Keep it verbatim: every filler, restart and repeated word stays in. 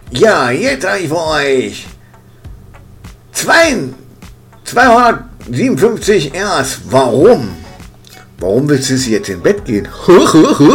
Ja, jetzt habe ich für euch zweihundertsiebenundfünfzig erst. Warum? Warum willst du jetzt ins Bett gehen?